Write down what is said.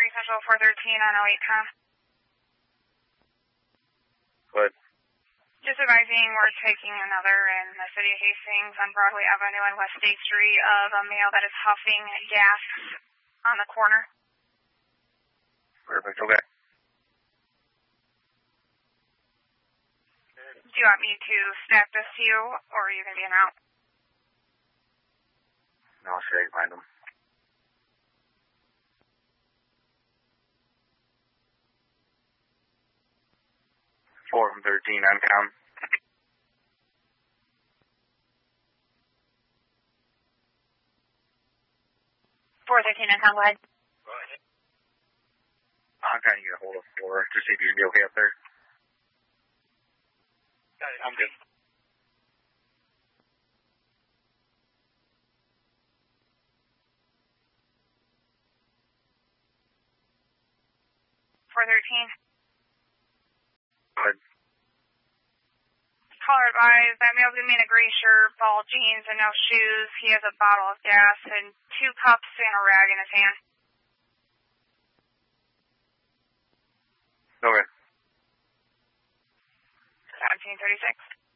Central 413 on 0810. What? Just advising we're taking another in the city of Hastings on Broadway Avenue and West State Street of a male that is huffing gas on the corner. Perfect, okay. Do you want me to stack this to you, or are you going to be en route? No, I'll sure I can find them. Four from 13 on com. Go ahead. I'm trying to get a hold of 4 to see if you'd be okay up there. I'm good. Good. Caller advised that male's going to be in a gray shirt, ball jeans, and no shoes. He has a bottle of gas and 2 cups and a rag in his hand. Okay. 1736.